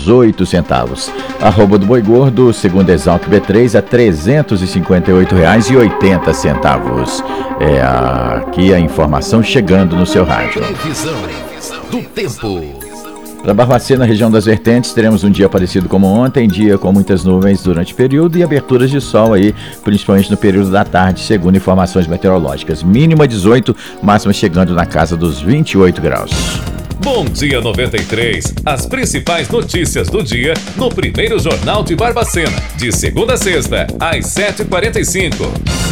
R$1,18. Arroba do boi gordo, segundo Exalc B3, a R$358,80. Aqui a informação chegando no seu rádio. Previsão do tempo. Para Barbacena, região das Vertentes, teremos um dia parecido como ontem, dia com muitas nuvens durante o período e aberturas de sol aí, principalmente no período da tarde, segundo informações meteorológicas. Mínima 18, máxima chegando na casa dos 28 graus. Bom Dia 93, as principais notícias do dia no primeiro Jornal de Barbacena, de segunda a sexta, às 7h45.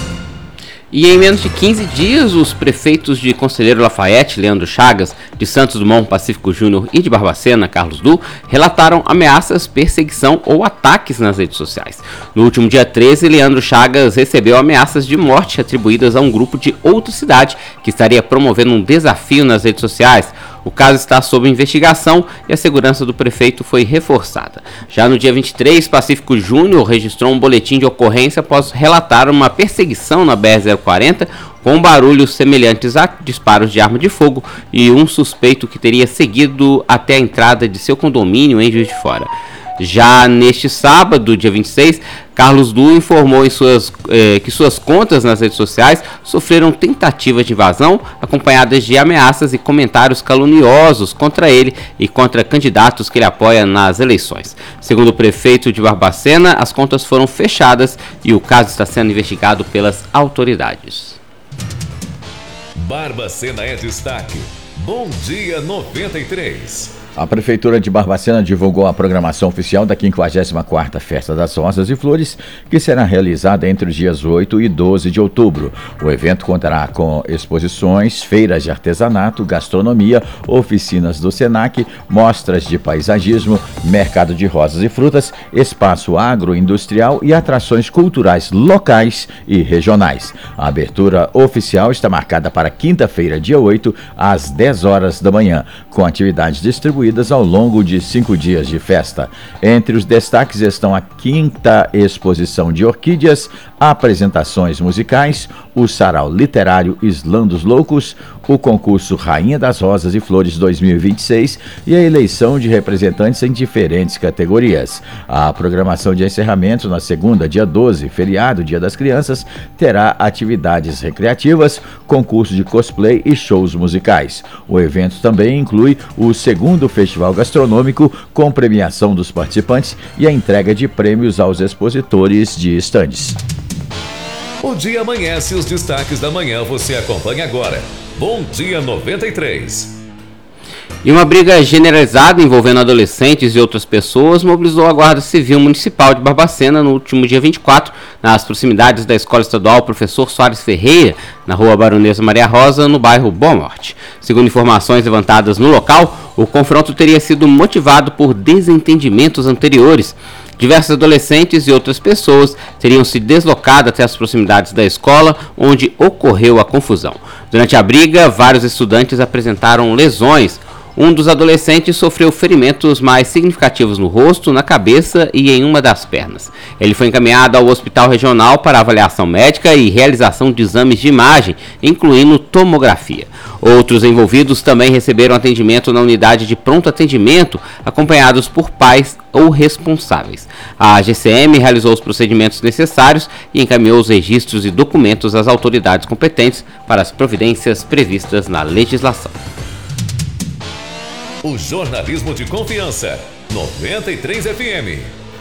E em menos de 15 dias, os prefeitos de Conselheiro Lafayette, Leandro Chagas, de Santos Dumont, Pacífico Júnior e de Barbacena, Carlos Du, relataram ameaças, perseguição ou ataques nas redes sociais. No último dia 13, Leandro Chagas recebeu ameaças de morte atribuídas a um grupo de outra cidade que estaria promovendo um desafio nas redes sociais. O caso está sob investigação e a segurança do prefeito foi reforçada. Já no dia 23, Pacífico Júnior registrou um boletim de ocorrência após relatar uma perseguição na BR-040 com barulhos semelhantes a disparos de arma de fogo e um suspeito que teria seguido até a entrada de seu condomínio em Juiz de Fora. Já neste sábado, dia 26, Carlos Du informou que suas contas nas redes sociais sofreram tentativas de invasão, acompanhadas de ameaças e comentários caluniosos contra ele e contra candidatos que ele apoia nas eleições. Segundo o prefeito de Barbacena, as contas foram fechadas e o caso está sendo investigado pelas autoridades. Barbacena é destaque. Bom Dia 93. A Prefeitura de Barbacena divulgou a programação oficial da 54ª Festa das Rosas e Flores, que será realizada entre os dias 8 e 12 de outubro. O evento contará com exposições, feiras de artesanato, gastronomia, oficinas do Senac, mostras de paisagismo, mercado de rosas e frutas, espaço agroindustrial e atrações culturais locais e regionais. A abertura oficial está marcada para quinta-feira, dia 8, às 10 horas da manhã, com atividades distribuídas ao longo de 5 dias de festa. Entre os destaques estão a 5ª exposição de orquídeas, apresentações musicais, o sarau literário Islã dos Loucos, o concurso Rainha das Rosas e Flores 2026 e a eleição de representantes em diferentes categorias. A programação de encerramento na segunda, dia 12, feriado, Dia das Crianças, terá atividades recreativas, concurso de cosplay e shows musicais. O evento também inclui o segundo festival gastronômico com premiação dos participantes e a entrega de prêmios aos expositores de estandes. O dia amanhece e os destaques da manhã você acompanha agora. Bom Dia 93. E uma briga generalizada envolvendo adolescentes e outras pessoas mobilizou a Guarda Civil Municipal de Barbacena no último dia 24, nas proximidades da Escola Estadual Professor Soares Ferreira, na rua Baronesa Maria Rosa, no bairro Boa Morte. Segundo informações levantadas no local, o confronto teria sido motivado por desentendimentos anteriores. Diversos adolescentes e outras pessoas teriam se deslocado até as proximidades da escola, onde ocorreu a confusão. Durante a briga, vários estudantes apresentaram lesões. Um dos adolescentes sofreu ferimentos mais significativos no rosto, na cabeça e em uma das pernas. Ele foi encaminhado ao hospital regional para avaliação médica e realização de exames de imagem, incluindo tomografia. Outros envolvidos também receberam atendimento na unidade de pronto atendimento, acompanhados por pais ou responsáveis. A GCM realizou os procedimentos necessários e encaminhou os registros e documentos às autoridades competentes para as providências previstas na legislação. O jornalismo de confiança, 93 FM.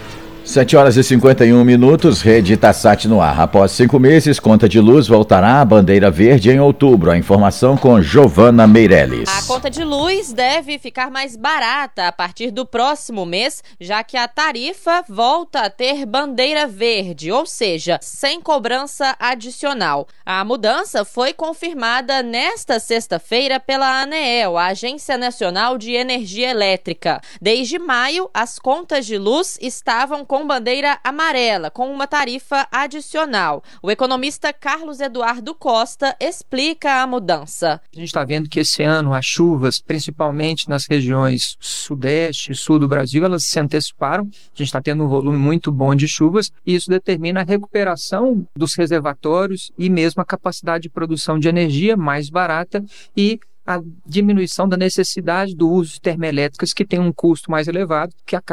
7h51, Rede Itassat no ar. Após 5 meses, conta de luz voltará à bandeira verde em outubro. A informação com Giovana Meirelles. A conta de luz deve ficar mais barata a partir do próximo mês, já que a tarifa volta a ter bandeira verde, ou seja, sem cobrança adicional. A mudança foi confirmada nesta sexta-feira pela ANEEL, a Agência Nacional de Energia Elétrica. Desde maio, as contas de luz estavam com bandeira amarela, com uma tarifa adicional. O economista Carlos Eduardo Costa explica a mudança. A gente está vendo que esse ano as chuvas, principalmente nas regiões sudeste e sul do Brasil, elas se anteciparam. A gente está tendo um volume muito bom de chuvas e isso determina a recuperação dos reservatórios e mesmo a capacidade de produção de energia mais barata e a diminuição da necessidade do uso de termoelétricas que tem um custo mais elevado, que acaba